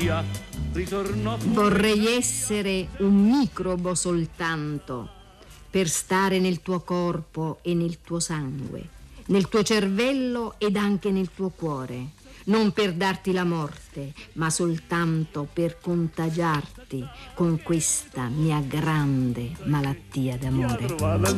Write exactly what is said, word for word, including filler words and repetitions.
via, ritornò. Vorrei essere un microbo soltanto per stare nel tuo corpo e nel tuo sangue, nel tuo cervello ed anche nel tuo cuore, non per darti la morte, ma soltanto per contagiarti con questa mia grande malattia d'amore.